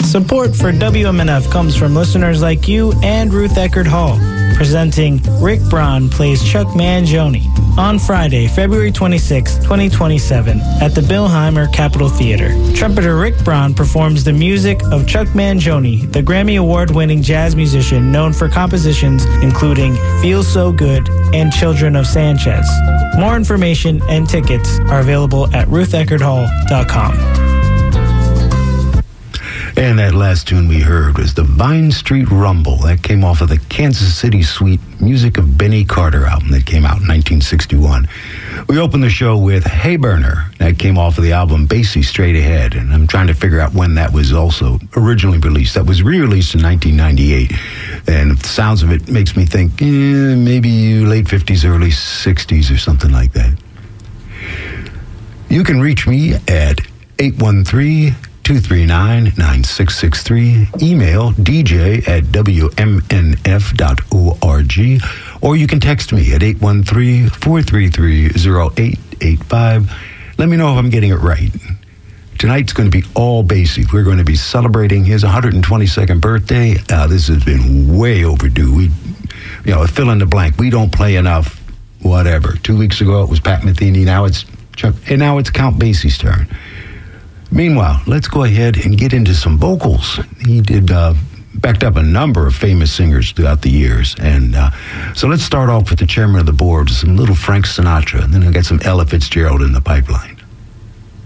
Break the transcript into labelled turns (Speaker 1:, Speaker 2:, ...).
Speaker 1: Support for WMNF comes from listeners like you and Ruth Eckerd Hall, presenting Rick Braun Plays Chuck Mangione on Friday, February 26, 2027 at the Billheimer Capitol Theater. Trumpeter Rick Braun performs the music of Chuck Mangione, the Grammy Award-winning jazz musician known for compositions including Feel So Good and Children of Sanchez. More information and tickets are available at rutheckerdhall.com.
Speaker 2: And that last tune we heard was the Vine Street Rumble. That came off of the Kansas City Suite Music of Benny Carter album that came out in 1961. We opened the show with Hey Burner. That came off of the album Basie Straight Ahead. And I'm trying to figure out when that was also originally released. That was re-released in 1998. And the sounds of it makes me think maybe late 50s, early 60s or something like that. You can reach me at 813-239-9663. Email dj@wmnf.org. Or you can text me at 813-433-0885. Let me know if I'm getting it right. Tonight's going to be all Basie. We're going to be celebrating his 122nd birthday. This has been way overdue. Fill in the blank. We don't play enough, whatever. 2 weeks ago it was Pat Metheny. Now it's Chuck, and now it's Count Basie's turn. Meanwhile, let's go ahead and get into some vocals. He backed up a number of famous singers throughout the years. And so let's start off with the chairman of the board, some little Frank Sinatra, and then I got some Ella Fitzgerald in the pipeline.